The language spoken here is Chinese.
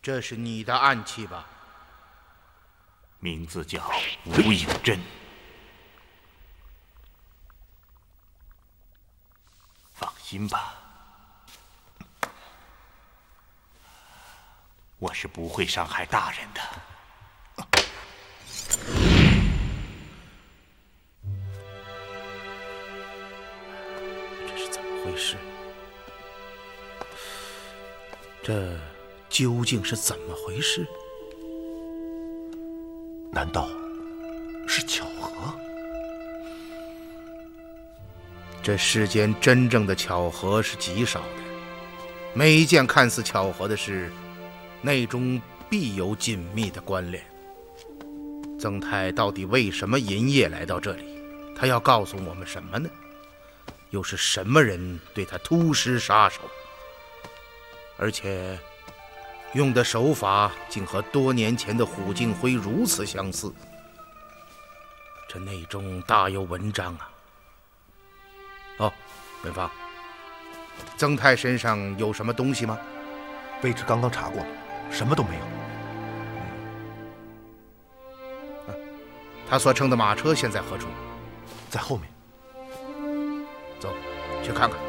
这是你的暗器吧？ 名字叫吴影真。放心吧，我是不会伤害大人的。 这是怎么回事？这究竟是怎么回事？ 难道是巧合？ 这世间真正的巧合是极少的，每一件看似巧合的事，内中必有紧密的关联。曾太到底为什么银夜来到这里？他要告诉我们什么呢？又是什么人对他突施杀手？而且用的手法竟和多年前的虎敬辉如此相似，这内中大有文章啊！哦，本方，曾太身上有什么东西吗？ 位置刚刚查过了，什么都没有。 他所乘的马车现在何处？ 在后面。 走，去看看。